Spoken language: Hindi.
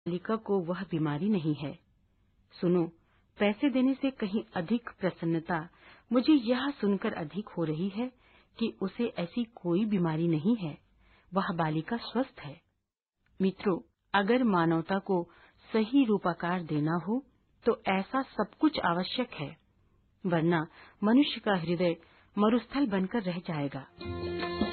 बालिका को वह बीमारी नहीं है। सुनो, पैसे देने से कहीं अधिक प्रसन्नता मुझे यह सुनकर अधिक हो रही है कि उसे ऐसी कोई बीमारी नहीं है, वह बालिका स्वस्थ है। मित्रों, अगर मानवता को सही रूपाकार देना हो तो ऐसा सब कुछ आवश्यक है, वरना मनुष्य का हृदय मरुस्थल बनकर रह जाएगा।